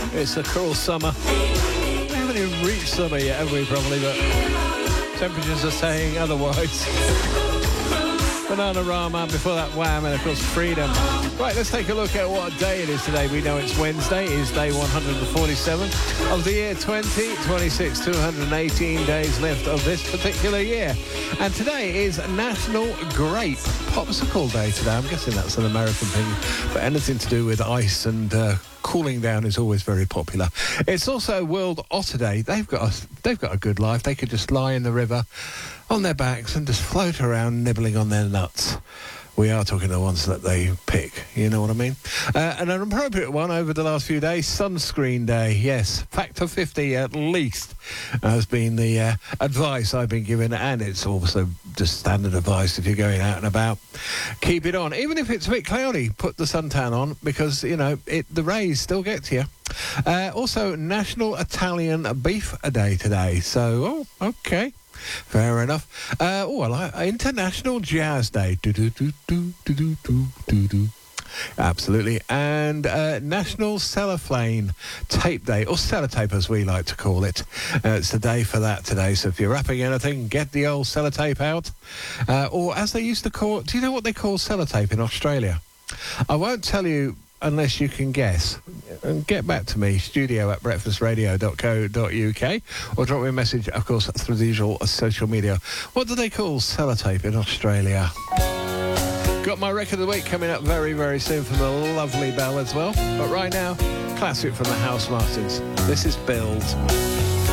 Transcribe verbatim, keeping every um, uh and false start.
It's a cruel summer. We haven't even reached summer yet, have we, probably, but temperatures are saying otherwise. Bananarama, before that Wham, and of course Freedom. Right, let's take a look at what day it is today. We know it's Wednesday. It is day one hundred forty-seven of the year twenty twenty-six. two hundred eighteen days left of this particular year. And today is National Grape Popsicle Day today. I'm guessing that's an American thing, but anything to do with ice and uh, cooling down is always very popular. It's also World Otter Day. They've got a, they've got a good life. They could just lie in the river on their backs and just float around nibbling on their nuts. We are talking the ones that they pick, you know what I mean? Uh, and an appropriate one over the last few days, Sunscreen Day. Yes, factor fifty at least has been the uh, advice I've been given, and it's also just standard advice if you're going out and about. Keep it on. Even if it's a bit cloudy, put the suntan on because, you know, it the rays still get to you. Uh, also, National Italian Beef Day today. So, oh, okay. Fair enough. Uh, oh, I like International Jazz Day. Do do do do do do do do do. Absolutely. And uh, National Cellophane Tape Day, or sellotape as we like to call it. Uh, it's the day for that today. So if you're wrapping anything, get the old sellotape out. Uh, or as they used to call, do you know what they call sellotape in Australia? I won't tell you unless you can guess. And get back to me, studio at breakfast radio dot co dot uk, or drop me a message, of course, through the usual social media. What do they call sellotape in Australia? Got my record of the week coming up very, very soon from the lovely Belle as well. But right now, classic from the House Martins. This is Build.